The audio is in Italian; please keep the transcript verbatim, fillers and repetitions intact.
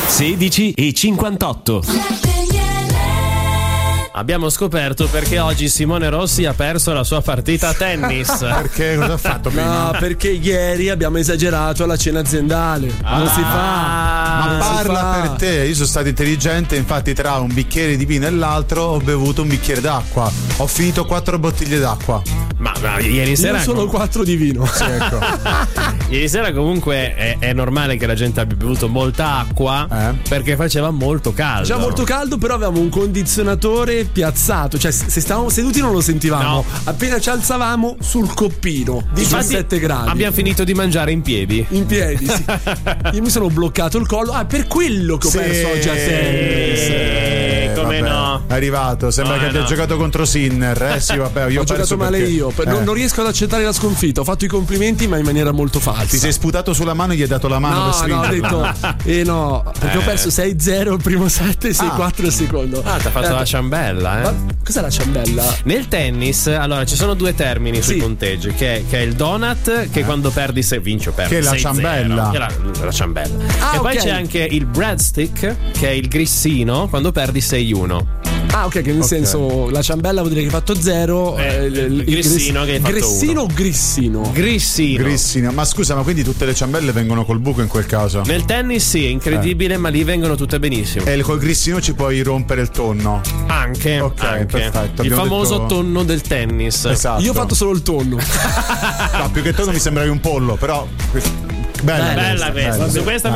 sedici e cinquantotto. Abbiamo scoperto perché oggi Simone Rossi ha perso la sua partita a tennis. Perché cosa ha fatto prima? No, perché ieri abbiamo esagerato alla cena aziendale. Ah, non si fa. Ma non si parla fa. per te, io sono stato intelligente, infatti tra un bicchiere di vino e l'altro ho bevuto un bicchiere d'acqua. Ho finito quattro bottiglie d'acqua. Ma, ma ieri sera Io solo com- quattro di vino. Sì, ecco. ieri sera comunque è, è normale che la gente abbia bevuto molta acqua Eh? perché faceva molto caldo. Già molto caldo, però avevamo un condizionatore piazzato, cioè se stavamo seduti non lo sentivamo. No. Appena ci alzavamo sul coppino, diciassette Infatti, gradi. abbiamo finito di mangiare in piedi. In piedi, sì. Io mi sono bloccato il collo. Ah, per quello che ho Sì. perso oggi a tennis. Eh, come Vabbè, no? È arrivato, sembra No, che eh, abbia no. giocato contro Sinner. Eh sì, vabbè, io Ho ho giocato perso male perché- io. Per- eh. non, non riesco ad accettare la sconfitta. Ho fatto i complimenti, ma in maniera molto falsa. Ti sei sputato sulla mano e gli hai dato la mano per No, no, ho stringerla. detto. Eh no, perché ho Eh. perso sei zero il primo set e sei quattro il secondo. Ah, ti ha fatto Eh, la ciambella, eh? ma cos'è la ciambella? Nel tennis, allora ci sono due termini sui Sì. punteggi, che, che è il donut, che quando perdi se vinci o perdi Che è la sei zero, ciambella. che è la, la ciambella. Ah, e poi ok. c'è anche il breadstick, che è il grissino, quando perdi sei uno. Ah, ok, che nel senso la ciambella vuol dire che hai fatto zero. Eh, il, il grissino che hai fatto grissino uno. o grissino? Grissino. Grissino. Ma scusa, ma quindi tutte le ciambelle vengono col buco in quel caso? Nel tennis sì, è incredibile, ma lì vengono tutte benissimo. E col grissino ci puoi rompere il tonno. Anche, Ok, anche. perfetto, Il abbiamo famoso detto- tonno del tennis. Esatto. Io ho fatto solo il tonno. No, più che tonno mi sembravi un pollo, però. Bella, Bella questa, bella. su questa